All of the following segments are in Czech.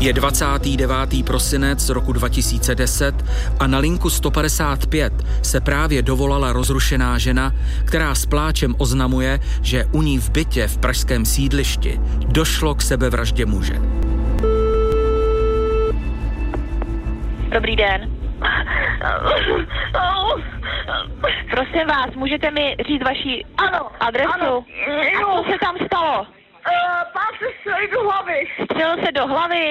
Je 29. prosinec roku 2010 a na linku 155 se právě dovolala rozrušená žena, která s pláčem oznamuje, že u ní v bytě v pražském sídlišti došlo k sebevraždě muže. Dobrý den. Prosím vás, můžete mi říct vaši adresu? Ano. A co se tam stalo? Pán se střelil do hlavy. Střelil se do hlavy?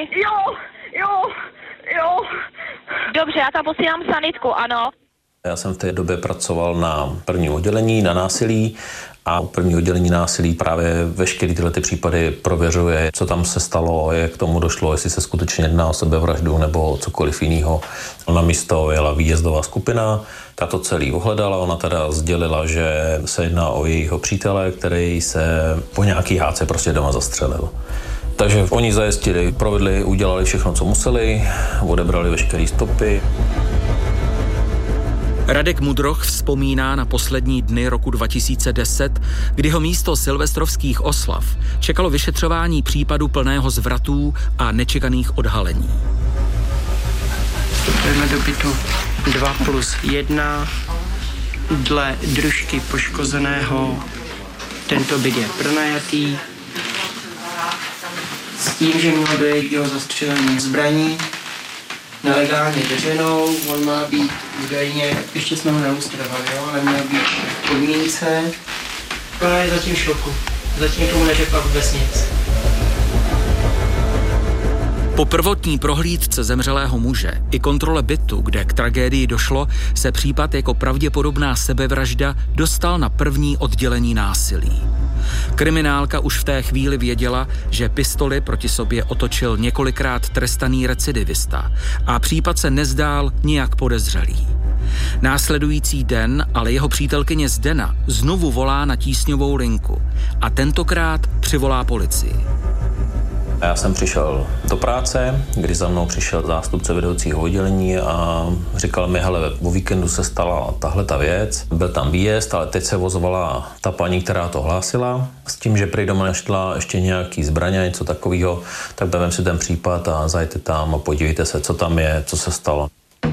Jo. Dobře, já tam posílám sanitku, ano. Já jsem v té době pracoval na prvním oddělení na násilí a u prvního oddělení násilí právě veškeré tyhle ty případy prověřuje, co tam se stalo, jak k tomu došlo, jestli se skutečně jedná o sebevraždu nebo cokoliv jiného. Na místo jela výjezdová skupina, ta to celý ohledala, ona teda sdělila, že se jedná o jejího přítele, který se po nějaký hádce prostě doma zastřelil. Takže oni zajistili, provedli, udělali všechno, co museli, odebrali veškeré stopy. Radek Mudroch vzpomíná na poslední dny roku 2010, kdy ho místo silvestrovských oslav čekalo vyšetřování případu plného zvratů a nečekaných odhalení. Vstupujeme do bytu 2+1. Dle družky poškozeného tento byt je pronajatý s tím, že mělo dojít k jeho zastřelení zbraní nelegálně drženou. On má být údajně, ještě jsme ho neustrovali, ale měl být v podmínce. Ona je zatím v šoku. Zatím tomu neřekla vůbec nic. Po prvotní prohlídce zemřelého muže i kontrole bytu, kde k tragédii došlo, se případ jako pravděpodobná sebevražda dostal na první oddělení násilí. Kriminálka už v té chvíli věděla, že pistoli proti sobě otočil několikrát trestaný recidivista a případ se nezdál nijak podezřelý. Následující den ale jeho přítelkyně Zdena znovu volá na tísňovou linku a tentokrát přivolá policii. Já jsem přišel do práce, kdy za mnou přišel zástupce vedoucího oddělení a říkal mi, hele, o víkendu se stala tahle ta věc, byl tam výjezd, ale teď se ozvala ta paní, která to hlásila, s tím, že prý doma našla ještě nějaký zbraně, něco takového, tak bavím si ten případ a zajďte tam a podívejte se, co tam je, co se stalo.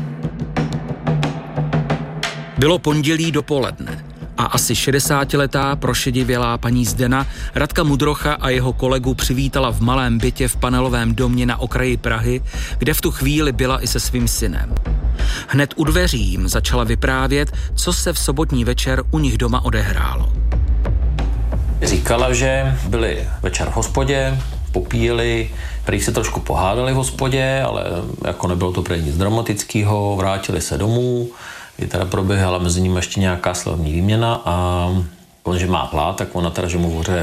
Bylo pondělí dopoledne a asi 60letá prošedivělá paní Zdena Radka Mudrocha a jeho kolegu přivítala v malém bytě v panelovém domě na okraji Prahy, kde v tu chvíli byla i se svým synem. Hned u dveří jim začala vyprávět, co se v sobotní večer u nich doma odehrálo. Říkala, že byli večer v hospodě, popíjeli, prý se trošku pohádali v hospodě, ale jako nebylo to prý nic dramatického, vrátili se domů. I teda proběhala mezi nimi ještě nějaká slovní výměna a on, že má hlad, tak ona teda, že mu voře